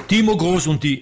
Timo Groß und die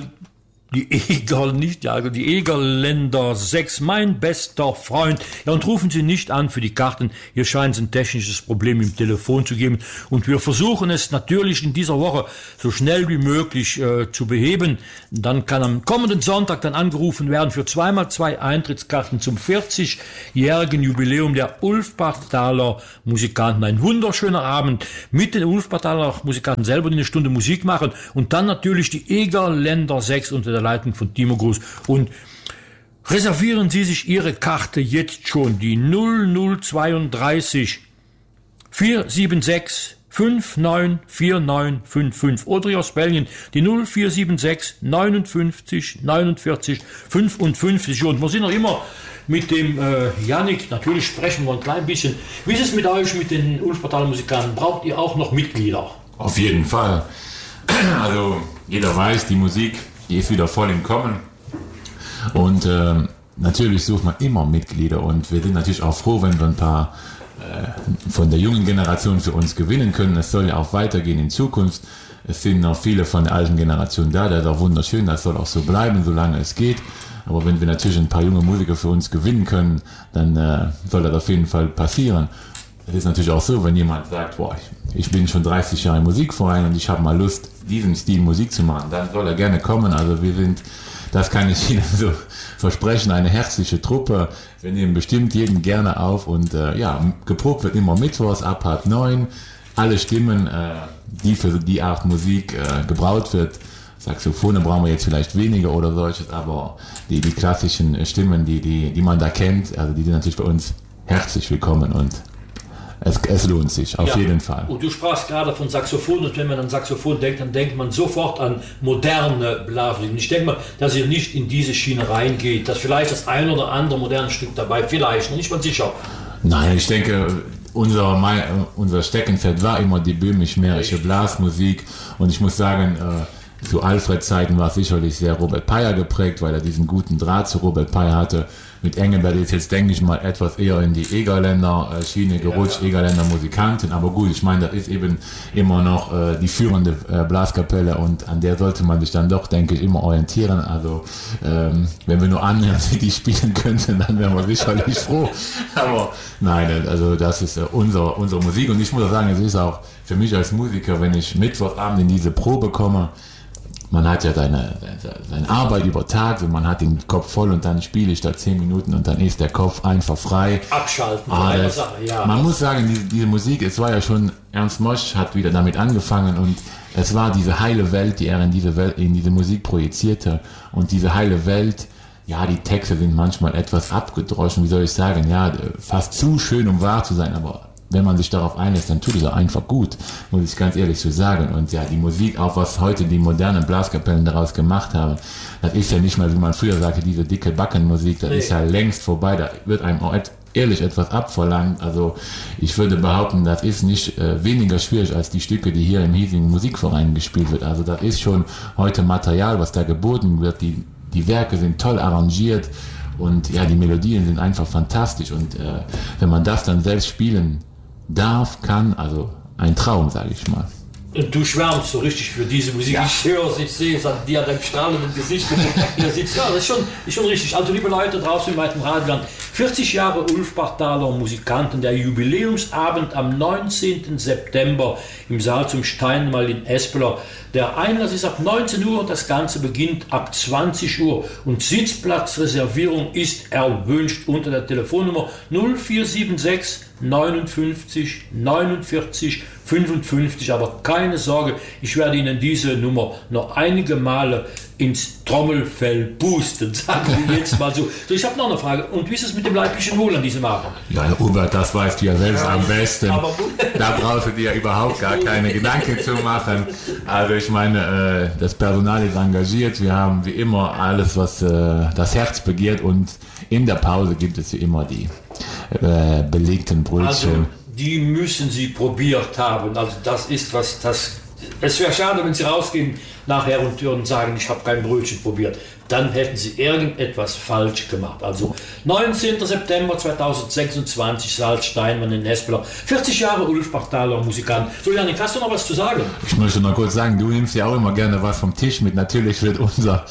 Egerländer 6, mein bester Freund. Ja, und rufen Sie nicht an für die Karten. Hier scheint es ein technisches Problem im Telefon zu geben. Und wir versuchen es natürlich in dieser Woche so schnell wie möglich zu beheben. Dann kann am kommenden Sonntag dann angerufen werden für 2x2 Eintrittskarten zum 40-jährigen Jubiläum der Ulfbachtaler Musikanten. Ein wunderschöner Abend mit den Ulfbachtaler Musikanten selber, die eine Stunde Musik machen. Und dann natürlich die Egerländer 6 unter der Leitung von Timo Groß. Und reservieren Sie sich Ihre Karte jetzt schon, die 0032 476 594955 oder aus Belgien die 0476 59 49 55. Und wir sind noch immer mit dem Yannick, natürlich sprechen wir ein klein bisschen. Wie ist es mit euch, mit den Ulfbachtaler Musikanten? Braucht ihr auch noch Mitglieder? Auf jeden Fall. Also jeder weiß, die Musik, die ist wieder voll im Kommen. Und natürlich sucht man immer Mitglieder. Und wir sind natürlich auch froh, wenn wir ein paar von der jungen Generation für uns gewinnen können. Es soll ja auch weitergehen in Zukunft. Es sind noch viele von der alten Generation da. Das ist auch wunderschön. Das soll auch so bleiben, solange es geht. Aber wenn wir natürlich ein paar junge Musiker für uns gewinnen können, dann soll das auf jeden Fall passieren. Es ist natürlich auch so, wenn jemand sagt, boah, ich bin schon 30 Jahre im Musikverein und ich habe mal Lust, diesen Stil Musik zu machen, dann soll er gerne kommen. Also wir sind, das kann ich Ihnen so versprechen, eine herzliche Truppe. Wir nehmen bestimmt jeden gerne auf und geprobt wird immer mittwochs ab 8:30. Alle Stimmen, die für die Art Musik gebraut wird. Saxophone brauchen wir jetzt vielleicht weniger oder solches, aber die klassischen Stimmen, die man da kennt, also die sind natürlich bei uns herzlich willkommen und es lohnt sich, auf jeden Fall. Und du sprachst gerade von Saxophon und wenn man an Saxophon denkt, dann denkt man sofort an moderne Blasmusik. Ich denke mal, dass ihr nicht in diese Schiene reingeht, dass vielleicht das ein oder andere moderne Stück dabei, vielleicht, noch nicht mal sicher. Nein, ich denke, unser Steckenpferd war immer die böhmisch-mährische Blasmusik und ich muss sagen, zu Alfred-Zeiten war es sicherlich sehr Robert Peyer geprägt, weil er diesen guten Draht zu Robert Peyer hatte. Mit Engelbert ist jetzt, denke ich mal, etwas eher in die Egerländer Schiene gerutscht, ja. Egerländer Musikanten. Aber gut, ich meine, das ist eben immer noch die führende Blaskapelle und an der sollte man sich dann doch, denke ich, immer orientieren. Also wenn wir nur annähernd die spielen könnten, dann wären wir sicherlich froh. Aber nein, also das ist unsere Musik und ich muss auch sagen, es ist auch für mich als Musiker, wenn ich Mittwochabend in diese Probe komme, man hat ja seine Arbeit über Tag und man hat den Kopf voll und dann spiele ich da 10 Minuten und dann ist der Kopf einfach frei. Abschalten. Man muss sagen, diese Musik, es war ja schon, Ernst Mosch hat wieder damit angefangen und es war diese heile Welt, die er in diese Musik projizierte und diese heile Welt, ja, die Texte sind manchmal etwas abgedroschen, wie soll ich sagen, ja, fast zu schön, um wahr zu sein, aber wenn man sich darauf einlässt, dann tut es auch einfach gut, muss ich ganz ehrlich so sagen. Und ja, die Musik, auch was heute die modernen Blaskapellen daraus gemacht haben, das ist ja nicht mal, wie man früher sagte, diese dicke Backenmusik, das ist ja längst vorbei, da wird einem auch ehrlich etwas abverlangt. Also ich würde behaupten, das ist nicht weniger schwierig als die Stücke, die hier im hiesigen Musikverein gespielt wird. Also das ist schon heute Material, was da geboten wird, die Werke sind toll arrangiert und ja, die Melodien sind einfach fantastisch und wenn man das dann selbst spielen darf, kann, also ein Traum, sage ich mal. Und du schwärmst so richtig für diese Musik. Ja. Ich höre es, ich sehe es an dir, an deinem strahlenden Gesicht. Das ist schon richtig. Also liebe Leute draußen im weiten Radioland, 40 Jahre Ulfbachtaler Musikanten, der Jubiläumsabend am 19. September im Saal zum Steinmal in Espeler. Der Einlass ist ab 19 Uhr, das Ganze beginnt ab 20 Uhr und Sitzplatzreservierung ist erwünscht unter der Telefonnummer 0476 59 49 55, aber keine Sorge, ich werde Ihnen diese Nummer noch einige Male ins Trommelfell pusten, sagen wir jetzt mal so. So, ich habe noch eine Frage, und wie ist es mit dem leiblichen Wohl an diesem Abend? Ja, Hubert, das weißt du ja selbst am besten. Da brauchst du dir überhaupt gar keine Gedanken zu machen. Also ich meine, das Personal ist engagiert, wir haben wie immer alles, was das Herz begehrt und in der Pause gibt es wie immer die belegten Brötchen. Also, die müssen Sie probiert haben. Also das ist was, es wäre schade, wenn Sie rausgehen nachher und würden sagen, ich habe kein Brötchen probiert. Dann hätten sie irgendetwas falsch gemacht. Also 19. September 2026, Salzsteinmann in Nespler. 40 Jahre Ulfbachtaler Musikant. So, Janik, hast du noch was zu sagen? Ich möchte noch kurz sagen, du nimmst ja auch immer gerne was vom Tisch mit. Natürlich wird unser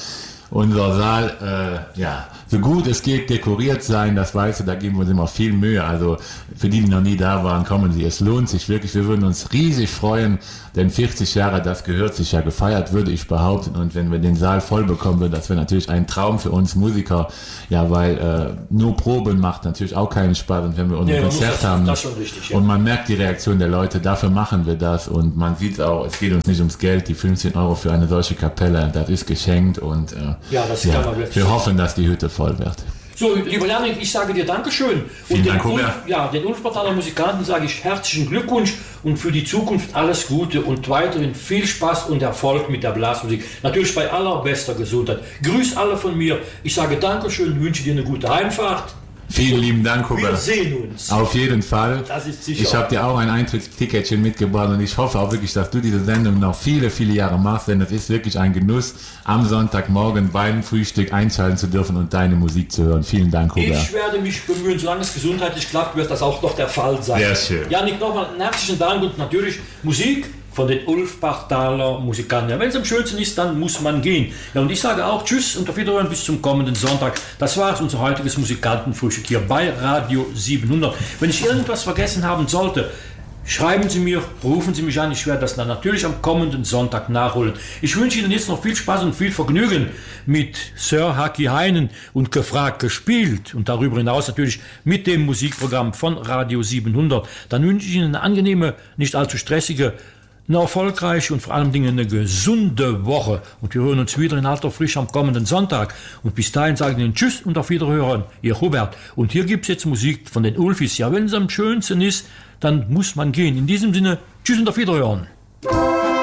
Saal, so gut es geht dekoriert sein, das weißt du, da geben wir uns immer viel Mühe. Also für die noch nie da waren, kommen sie. Es lohnt sich wirklich. Wir würden uns riesig freuen, denn 40 Jahre, das gehört sich ja gefeiert, würde ich behaupten. Und wenn wir den Saal voll bekommen würden, das wäre natürlich ein Traum für uns Musiker. Ja, weil nur Proben macht natürlich auch keinen Spaß. Und wenn wir unser Konzert haben das schon richtig, ja. Und man merkt die Reaktion der Leute, dafür machen wir das. Und man sieht auch, es geht uns nicht ums Geld, die 15 Euro für eine solche Kapelle, das ist geschenkt. Und kann man wirklich wir hoffen, dass die Hütte voll wird. So, lieber Janik, ich sage dir Dankeschön. Vielen Dank, den Ulfbachtaler Musikanten sage ich herzlichen Glückwunsch und für die Zukunft alles Gute und weiterhin viel Spaß und Erfolg mit der Blasmusik. Natürlich bei allerbester Gesundheit. Grüß alle von mir. Ich sage Dankeschön, wünsche dir eine gute Heimfahrt. Vielen lieben Dank, Hubert. Wir sehen uns. Auf jeden Fall. Das ist sicher. Ich habe dir auch ein Eintrittsticketchen mitgebracht und ich hoffe auch wirklich, dass du diese Sendung noch viele, viele Jahre machst, denn es ist wirklich ein Genuss, am Sonntagmorgen beim Frühstück einschalten zu dürfen und deine Musik zu hören. Vielen Dank, Hubert. Ich werde mich bemühen, solange es gesundheitlich klappt, wird das auch noch der Fall sein. Sehr schön. Janik, nochmal einen herzlichen Dank und natürlich Musik von den Ulfbachtaler Musikanten. Ja, wenn es am schönsten ist, dann muss man gehen. Ja, und ich sage auch Tschüss und auf Wiederhören bis zum kommenden Sonntag. Das war unser heutiges Musikantenfrühstück hier bei Radio 700. Wenn ich irgendwas vergessen haben sollte, schreiben Sie mir, rufen Sie mich an. Ich werde das dann natürlich am kommenden Sonntag nachholen. Ich wünsche Ihnen jetzt noch viel Spaß und viel Vergnügen mit Sir Haki Heinen und Gefragt gespielt und darüber hinaus natürlich mit dem Musikprogramm von Radio 700. Dann wünsche ich Ihnen eine angenehme, nicht allzu stressige, eine erfolgreiche und vor allem eine gesunde Woche. Und wir hören uns wieder in alter Frische am kommenden Sonntag. Und bis dahin sage ich Ihnen Tschüss und auf Wiederhören. Ihr Hubert. Und hier gibt es jetzt Musik von den Ulfis. Ja, wenn es am schönsten ist, dann muss man gehen. In diesem Sinne, Tschüss und auf Wiederhören.